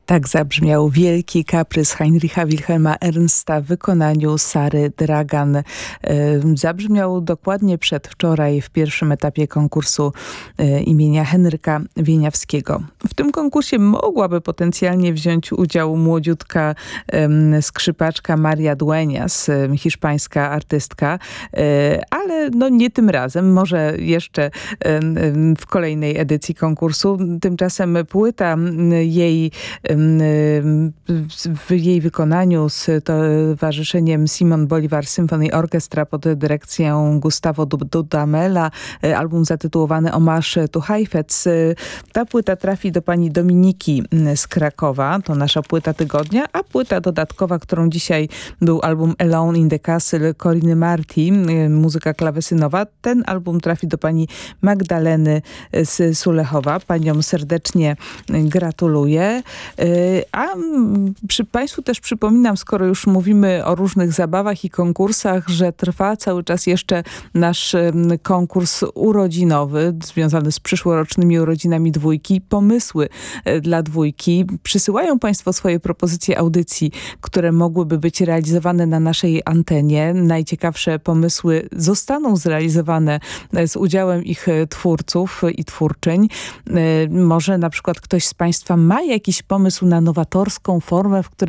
Tak zabrzmiał Wielki kaprys Heinricha Wilhelma Ernsta w wykonaniu Sary Dragan. Zabrzmiał dokładnie przedwczoraj w pierwszym etapie konkursu imienia Henryka Wieniawskiego. W tym konkursie mogłaby potencjalnie wziąć udział młodziutka skrzypaczka Maria Dueñas, hiszpańska artystka, ale no nie tym razem, może jeszcze w kolejnej edycji konkursu. Tymczasem płyta w jej wykonaniu z towarzyszeniem Simon Bolivar Symphony Orchestra pod dyrekcją Gustavo Dudamela, album zatytułowany Hommage to Heifetz. Ta płyta trafi do pani Dominiki z Krakowa, to nasza płyta tygodnia, a płyta dodatkowa, którą dzisiaj był album Alone in the Castle Corinny Marti, muzyka klawesynowa. Ten album trafi do pani Magdaleny z Sulechowa. Paniom serdecznie gratuluję. A Państwu też przypominam, skoro już mówimy o różnych zabawach i konkursach, że trwa cały czas jeszcze nasz konkurs urodzinowy związany z przyszłorocznymi urodzinami Dwójki. Pomysły dla Dwójki. Przysyłają Państwo swoje propozycje audycji, które mogłyby być realizowane na naszej antenie. Najciekawsze pomysły zostaną zrealizowane z udziałem ich twórców i twórczyń. Może na przykład ktoś z Państwa ma jakiś pomysł na nowatorską formę, w której